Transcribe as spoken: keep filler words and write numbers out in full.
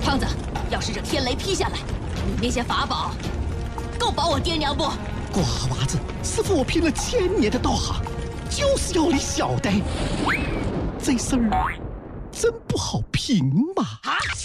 胖子，要是这天雷劈下来，你那些法宝够保我爹娘不？ 瓜娃子，师傅我拼了千年的道行，就是要你晓得，这事儿真不好评嘛。 啊！